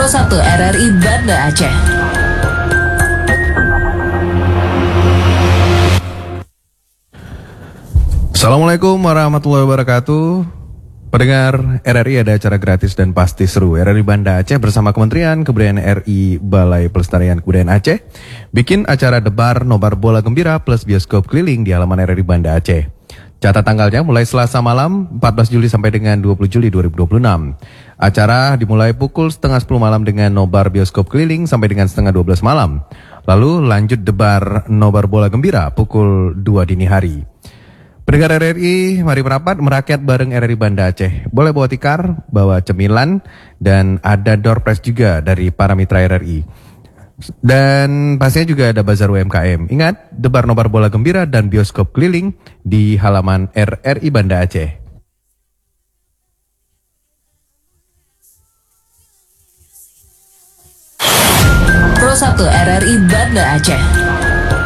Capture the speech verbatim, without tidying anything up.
satu R R I Banda Aceh. Assalamualaikum warahmatullahi wabarakatuh. Pendengar R R I, ada acara gratis dan pasti seru. R R I Banda Aceh bersama Kementerian Kebudayaan R I Balai Pelestarian Kebudayaan Aceh bikin acara debar nobar bola gembira plus bioskop keliling di halaman R R I Banda Aceh. Catat tanggalnya mulai Selasa malam empat belas Juli sampai dengan dua puluh Juli dua ribu dua puluh enam. Acara dimulai pukul setengah sepuluh malam dengan nobar bioskop keliling sampai dengan setengah dua belas malam. Lalu lanjut debar nobar bola gembira pukul dua dini hari. Pendengar R R I, mari merapat merakyat bareng R R I Banda Aceh. Boleh bawa tikar, bawa cemilan, dan ada door prize juga dari para mitra R R I. Dan pastinya juga ada bazar U M K M. Ingat, debar nobar bola gembira dan bioskop keliling di halaman R R I Banda Aceh. Pro satu R R I Banda Aceh.